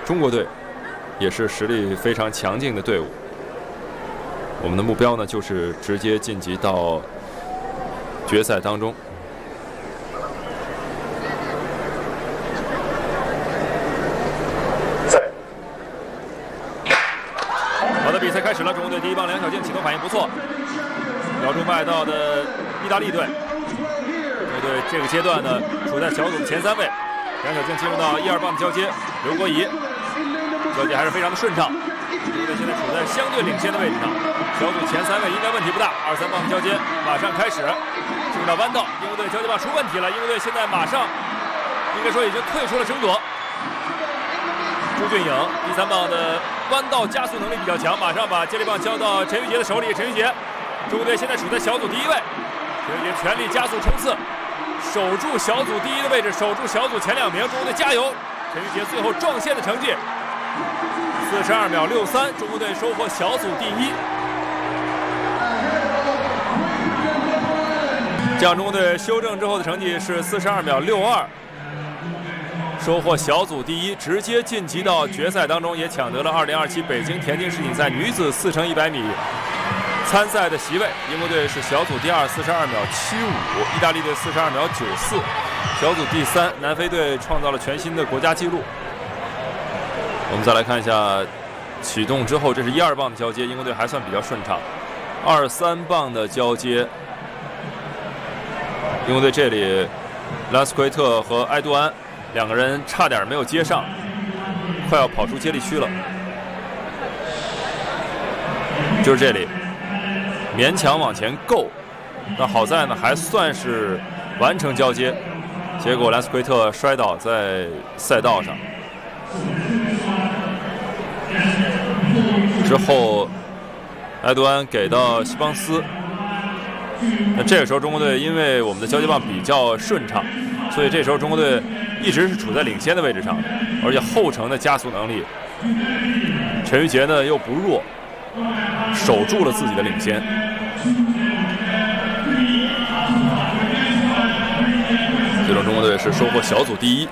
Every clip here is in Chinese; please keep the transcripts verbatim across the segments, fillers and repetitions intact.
中国队也是实力非常强劲的队伍。我们的目标呢，就是直接晋级到决赛当中。好的，比赛开始了。中国队第一棒梁小静启动反应不错，瞄准外道的意大利队。中国队这个阶段呢，处在小组前三位。梁小静进入到一二棒的交接，刘国仪交接还是非常的顺畅。中国队现在处在相对领先的位置上，小组前三位应该问题不大。二三棒的交接马上开始，进入到弯道，英国队交接棒出问题了，英国队现在马上应该说已经退出了争夺。朱俊颖第三棒的弯道加速能力比较强，马上把接力棒交到陈玉杰的手里。陈玉杰，中国队现在处在小组第一位，陈玉杰全力加速冲刺，守住小组第一的位置，守住小组前两名。中国队加油！陈玉杰最后撞线的成绩四十二秒六三，中国队收获小组第一。这样，中国队修正之后的成绩是四十二秒六二，收获小组第一，直接晋级到决赛当中，也抢得了二零二七北京田径世锦赛女子四乘一百米参赛的席位。英国队是小组第二，四十二秒七五；意大利队四十二秒九四。小组第三，南非队创造了全新的国家纪录。我们再来看一下启动之后，这是一二棒的交接，英国队还算比较顺畅。二三棒的交接，英国队这里拉斯奎特和埃杜安两个人差点没有接上，快要跑出接力区了。就是这里勉强往前够，那好在呢还算是完成交接，结果兰斯奎特摔倒在赛道上。之后埃杜安给到西邦斯，那这个时候中国队因为我们的交接棒比较顺畅，所以这时候中国队一直是处在领先的位置上，而且后程的加速能力，陈玉杰呢又不弱，守住了自己的领先。最终中国队是收获小组第一，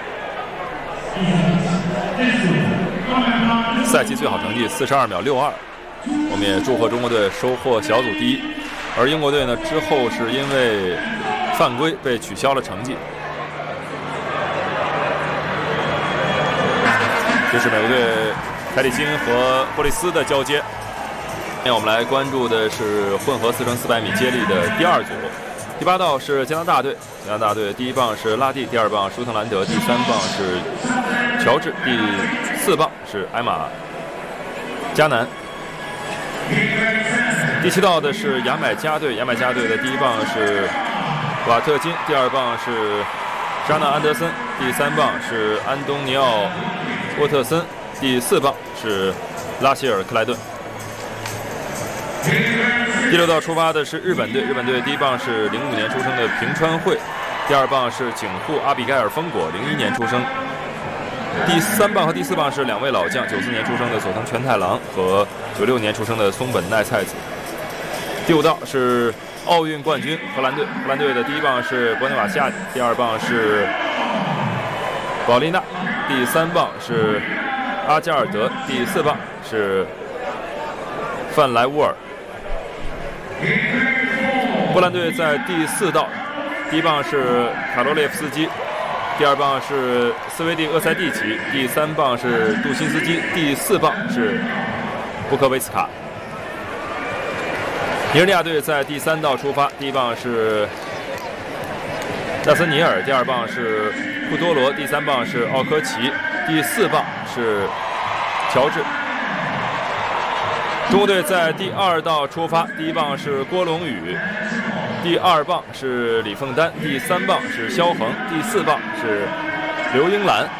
赛季最好成绩四十二秒六二。我们也祝贺中国队收获小组第一。而英国队呢，之后是因为犯规被取消了成绩。这是美国队凯里金和霍利斯的交接。今天我们来关注的是混合四乘四百米接力的第二组。第八道是加拿大队，加拿大队第一棒是拉蒂，第二棒舒特兰德，第三棒是乔治，第四棒是艾玛加南。第七道的是牙买加队，牙买加队的第一棒是瓦特金，第二棒是沙纳安德森，第三棒是安东尼奥沃特森，第四棒是拉希尔克莱顿。第六道出发的是日本队，日本队第一棒是零五年出生的平川惠，第二棒是井户阿比盖尔丰果，零一年出生。第三棒和第四棒是两位老将，九四年出生的佐藤全太郎和九六年出生的松本奈菜子。第五道是奥运冠军荷兰队，荷兰队的第一棒是博内瓦西亚，第二棒是保利娜，第三棒是阿加尔德，第四棒是范莱乌尔。波兰队在第四道，第一棒是卡罗列夫斯基，第二棒是斯维蒂厄塞蒂奇，第三棒是杜辛斯基，第四棒是布科维茨卡。尼日利亚队在第三道出发，第一棒是纳森尼尔，第二棒是库多罗，第三棒是奥科奇，第四棒是乔治。中国队在第二道出发，第一棒是郭龙宇，第二棒是李凤丹，第三棒是肖恒，第四棒是刘英兰。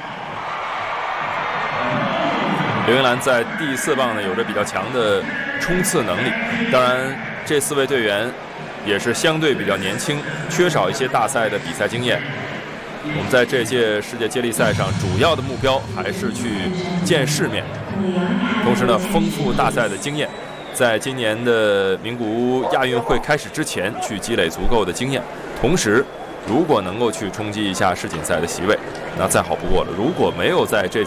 刘英兰在第四棒呢有着比较强的冲刺能力，当然这四位队员也是相对比较年轻，缺少一些大赛的比赛经验。我们在这届世界接力赛上主要的目标还是去见世面，同时呢丰富大赛的经验，在今年的名古屋亚运会开始之前去积累足够的经验，同时如果能够去冲击一下世锦赛的席位，那再好不过了。如果没有在这